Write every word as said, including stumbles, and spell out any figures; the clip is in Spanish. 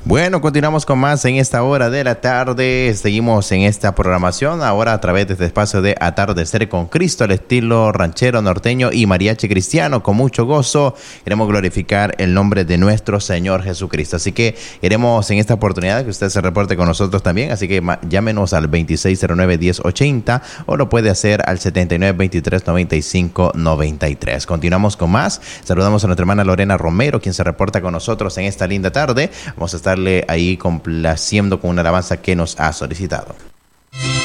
Bueno, continuamos con más en esta hora de la tarde. Seguimos en esta programación ahora a través de este espacio de Atardecer con Cristo, al estilo ranchero, norteño y mariachi cristiano. Con mucho gozo queremos glorificar el nombre de nuestro Señor Jesucristo. Así que queremos en esta oportunidad que usted se reporte con nosotros también. Así que llámenos al veintiséis cero nueve, diez ochenta o lo puede hacer al setenta y nueve, veintitrés, noventa y cinco, noventa y tres. Continuamos con más. Saludamos a nuestra hermana Lorena Romero, quien se reporta con nosotros en esta linda tarde. Vamos a estar ahí complaciendo con una alabanza que nos ha solicitado.